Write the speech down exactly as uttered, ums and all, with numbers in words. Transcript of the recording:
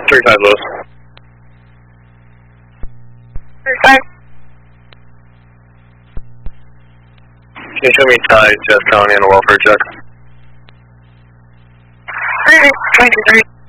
three five, Lewis. three five. Can you show me Ty, Jeff County, and a welfare check? three twenty-three.